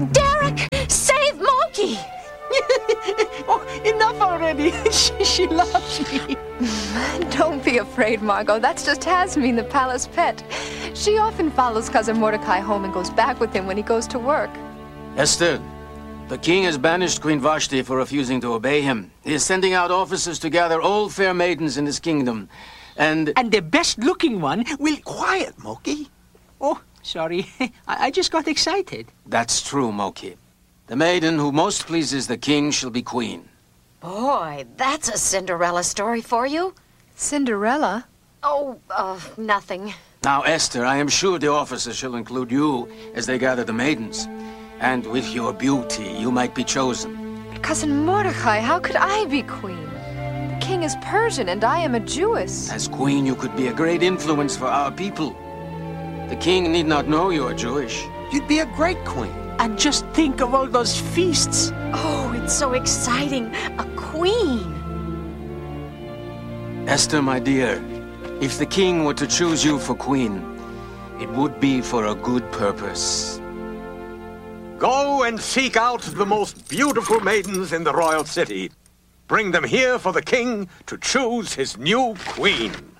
Derek, save Moki! Oh, enough already. She loves me. Don't be afraid, Margot. That's just Hasmine, the palace pet. She often follows Cousin Mordecai home and goes back with him when he goes to work. Esther, the king has banished Queen Vashti for refusing to obey him. He is sending out officers to gather all fair maidens in his kingdom. And the best-looking one will... Quiet, Moki. Oh, sorry. I just got excited. That's true, Moki. The maiden who most pleases the king shall be queen. Boy, that's a Cinderella story for you. Cinderella? Oh, nothing. Now, Esther, I am sure the officers shall include you as they gather the maidens. And with your beauty, you might be chosen. But Cousin Mordecai, how could I be queen? The king is Persian and I am a Jewess. As queen, you could be a great influence for our people. The king need not know you are Jewish. You'd be a great queen. And just think of all those feasts. Oh, it's so exciting. A queen. Esther, my dear, if the king were to choose you for queen, it would be for a good purpose. Go and seek out the most beautiful maidens in the royal city. Bring them here for the king to choose his new queen.